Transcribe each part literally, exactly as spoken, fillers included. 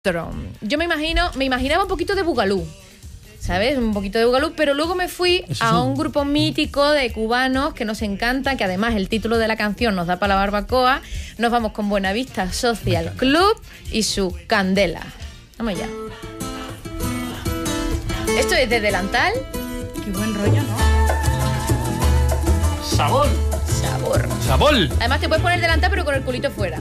Yo me imagino, me imaginaba un poquito de Bugalú, ¿sabes? Un poquito de Bugalú, pero luego me fui Eso a un grupo mítico de cubanos que nos encanta, que además el título de la canción nos da para la barbacoa. Nos vamos con Buenavista Social Club y su Candela. Vamos ya. Esto es de Delantal. Qué buen rollo, ¿no? Sabor. Sabor. Sabor. Además te puedes poner delantal pero con el culito fuera.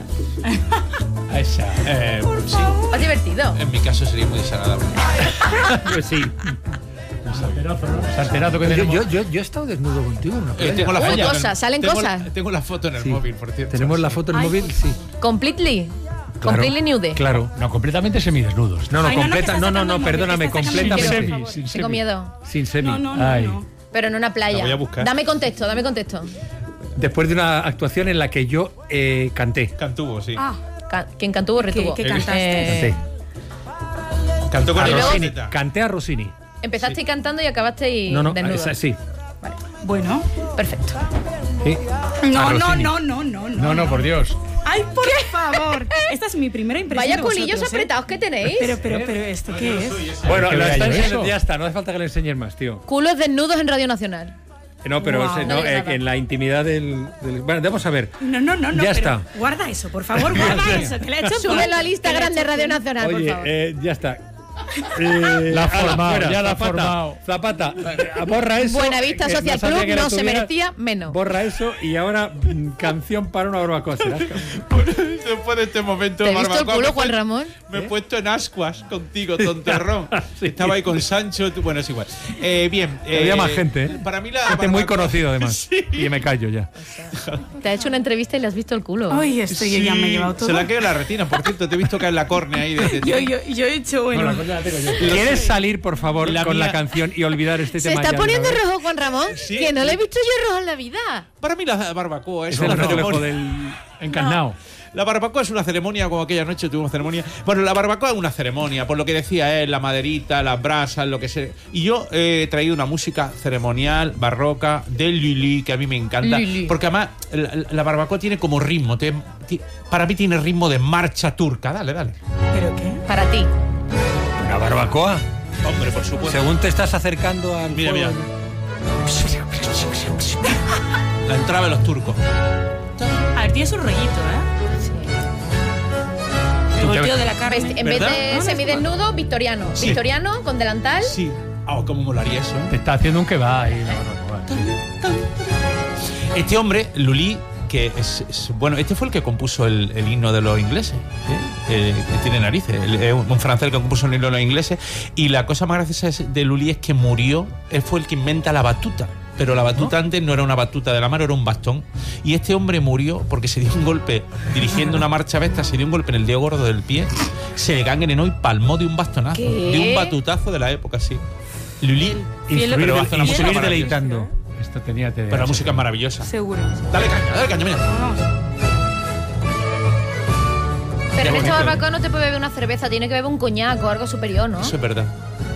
Esa. Eh, Por sí. favor. Es divertido. En mi caso sería muy desagradable. Pues sí. Sarterazo, ¿no? Sarterazo que Yo, tenemos. yo, yo, yo he estado desnudo contigo en una Eh, playa. tengo la Uy, foto en el- cosas, salen tengo cosas. La, tengo la foto en el Sí. móvil, por cierto. Tenemos la Sí. foto en el Ay, móvil, por sí. Completely. Claro. Completely nude. Claro. No, completamente semidesnudos. No, no, Ay, no, no, completa. que No, estás no, sacando no, el móvil, perdóname, que estás sacando el Sin móvil, completamente. semi, por favor. sin Tengo semi. miedo. Sin semi. No, no, no, Ay. no. Pero en una playa. La voy a buscar. Dame contexto, dame contexto. Después de una actuación en la que yo eh, canté. Cantuvo, sí. Ah, Ca- ¿Quién cantó retuvo? ¿Qué- qué cantaste? Eh, Canté. Cantó con A el luego- Rossini. Rosetta. Canté a Rossini. Empezasteis cantando y acabasteis No, no, desnudo. esa- sí. bueno. Perfecto. Sí. No, A no, Rossini. no, no, no, no. No, no, por Dios. Ay, por favor. Esta es mi primera impresión Vaya de culillos vosotros, ¿eh? apretados que tenéis. Pero, pero, pero, ¿esto qué es? Bueno, Que lo vea está yo enseñando- eso. ya está, no hace falta que le enseñes más, tío. Culos desnudos en Radio Nacional. No, pero Wow. se- No no, digas eh, nada. en la intimidad del, del- Bueno, vamos a ver. No, no, no, no. Ya pero está. Guarda eso, por favor, guarda eso. Que le he hecho Súbelo a lista que le he grande hecho Radio bien. Nacional, por Oye, favor. eh, ya está. Eh, La ha ala, formado, fuera, ya la ha Zapata, formado. Zapata, eh, borra eso. Buenavista que Social sabía Club que la no se tuvieras. merecía menos. Borra eso y ahora mm, canción para una barbacoa. ¿Será? Después de este momento, ¿Te he visto el barbacoa, culo, me he Juan puesto- Ramón? Me he puesto en ascuas contigo, tonterrón. Estaba ahí con Sancho. tú- Bueno, es igual. Eh, bien. Había eh, más gente, ¿eh? Para mí la Gente muy barbacoa- conocido, además. Sí. Y me callo ya. Te ha hecho una entrevista y le has visto el culo. Ay, esto yo ya me he llevado todo. Se la quedó la retina, por cierto. Te he visto caer la córnea ahí. De, de- Yo, yo, yo he hecho, bueno. ¿Quieres salir, por favor, La con mía- la canción y olvidar este Se tema? está ya de poniendo una vez? rojo Juan Ramón. Sí. Que no le he visto yo rojo en la vida. Para mí la barbacoa es, Es una el reflejo ceremonia. del. Encarnado. La barbacoa es una ceremonia, como aquella noche tuvimos ceremonia. Bueno, la barbacoa es una ceremonia, por lo que decía él, la maderita, las brasas, lo que sea. Y yo he traído una música ceremonial, barroca, de Lili, que a mí me encanta. Lili. Porque además la, la barbacoa tiene como ritmo. te- ti- para mí tiene ritmo de marcha turca. Dale, dale. ¿Pero qué? Para ti. Una barbacoa. Hombre, por supuesto. Según te estás acercando al. Mira, fuego. mira. La entrada de los turcos. A ver, tiene su rollito, ¿eh? Sí. El volteo de la carne. Vesti- En vez ¿Verdad? de semidesnudo, victoriano. Sí. Victoriano con delantal. Sí. Ah, cómo molaría eso, ¿eh? Te está haciendo un kebab ahí. la barbacoa, sí. Este hombre, Lully, que es, es- bueno, este fue el que compuso el, el himno de los ingleses, ¿eh? Eh, que tiene narices, el- es un francés el que compuso el himno de los ingleses, y la cosa más graciosa es- de Lully es que murió, él fue el que inventa la batuta, pero la batuta antes no era una batuta de la mano, era un bastón, y este hombre murió porque se dio un golpe, dirigiendo una marcha besta, se dio un golpe en el dedo gordo del pie, se le gangrenó y palmó de un bastonazo, ¿Qué? de un batutazo de la época, sí. Lully, Fiel- pero hace una música Instruir maravillosa. deleitando. Esto tenía T D A H. Pero la música es maravillosa. Seguro. Dale caña, dale caña, mira. Vamos. Pero en esta bonito. barbacoa no te puede beber una cerveza, tiene que beber un coñac o algo superior, ¿no? Eso es verdad.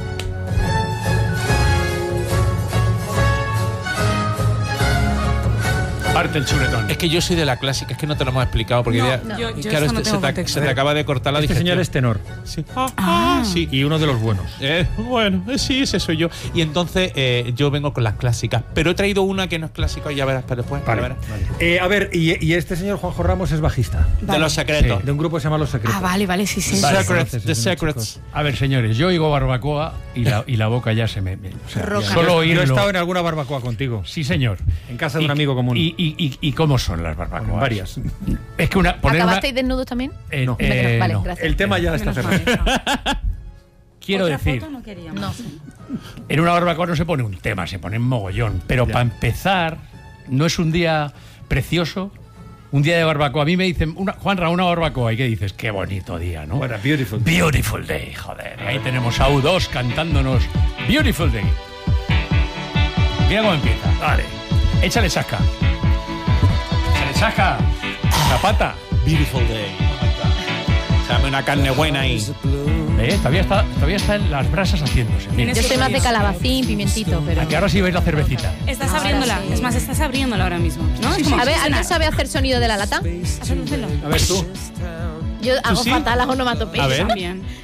Parte el chuletón. Es que yo soy de la clásica, es que no te lo hemos explicado porque No, ya- no. Yo- yo claro, eso no este- tengo se, te, contexto. se te acaba de cortar la Este digestión. señor es tenor. Sí. Ah, ah, sí. Y uno de los buenos. Eh, bueno, eh, sí, ese soy yo. Y entonces eh, yo vengo con las clásicas. Pero he traído una que no es clásica y ya verás para después. ya verás. Eh, a ver, y, y este señor Juanjo Ramos es bajista. De Vale. los secretos. De un grupo que se llama Los Secretos. Ah, vale, vale, sí, sí. Vale. sí. Secrets, conoces, The es un Secrets. chico. A ver, señores, yo oigo barbacoa y la, y la boca ya se me... me- o sea, Roja. solo Yo he oírlo. estado en alguna barbacoa contigo. Sí, señor. En casa de Y- un amigo común. ¿Y, y, y, y cómo son las barbacoas? Bueno, varias. Es que una... Poner una, ¿Acabasteis desnudos también? eh, No. eh, Vale, no. gracias. El tema ya está Menos mal cerrado. eso. Quiero Otra decir, foto no queríamos. No. en una barbacoa no se pone un tema, se pone un mogollón. Pero para empezar, no es un día precioso, un día de barbacoa. A mí me dicen, una, Juanra, una barbacoa. ¿Y qué dices? Qué bonito día, ¿no? Bueno, beautiful. Beautiful Day, joder. Ahí tenemos a U dos cantándonos Beautiful Day. Mira cómo empieza. Dale. Échale chasca. Échale chasca. Zapata. Beautiful day. Dame una carne buena ahí. ¿Eh? Todavía está, todavía están las brasas haciéndose. Mira. Tienes Yo soy más de calabacín, pimentito, pero... A que ahora sí veis la cervecita. Estás Ahora abriéndola. sí. Es más, estás abriéndola ahora mismo. ¿no? Es como A ver, sonar. ¿alguien sabe hacer sonido de la lata? Hacedlo. A ver tú. Yo hago sí? fatal las onomatopeyas. A ver. También.